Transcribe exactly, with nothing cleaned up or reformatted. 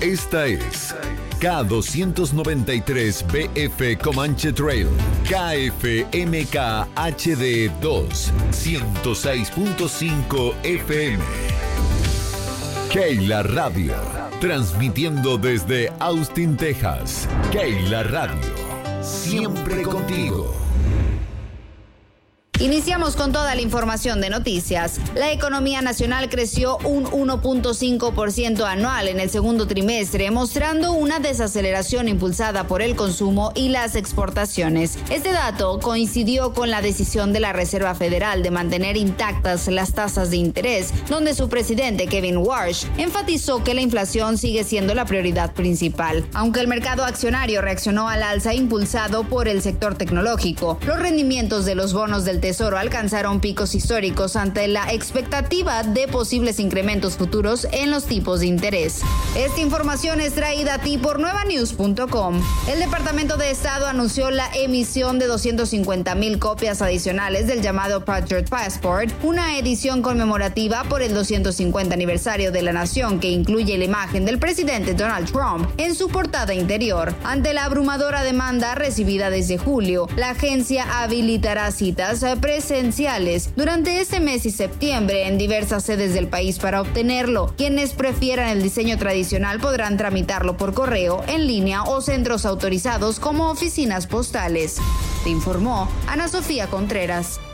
Esta es K doscientos noventa y tres B F Comanche Trail, K F M K H D dos, ciento seis punto cinco F M. Keila Radio, transmitiendo desde Austin, Texas. Keila Radio, siempre contigo. Iniciamos con toda la información de noticias. La economía nacional creció un uno punto cinco por ciento anual en el segundo trimestre, mostrando una desaceleración impulsada por el consumo y las exportaciones. Este dato coincidió con la decisión de la Reserva Federal de mantener intactas las tasas de interés, donde su presidente Kevin Warsh enfatizó que la inflación sigue siendo la prioridad principal. Aunque el mercado accionario reaccionó al alza impulsado por el sector tecnológico, los rendimientos de los bonos del Tesoro alcanzaron picos históricos ante la expectativa de posibles incrementos futuros en los tipos de interés. Esta información es traída a ti por nueva news punto com. El Departamento de Estado anunció la emisión de doscientas cincuenta mil copias adicionales del llamado Patriot Passport, una edición conmemorativa por el doscientos cincuenta aniversario de la nación que incluye la imagen del presidente Donald Trump en su portada interior. Ante la abrumadora demanda recibida desde julio, la agencia habilitará citas presenciales durante este mes y septiembre en diversas sedes del país para obtenerlo. Quienes prefieran el diseño tradicional podrán tramitarlo por correo, en línea o centros autorizados como oficinas postales. Te informó Ana Sofía Contreras.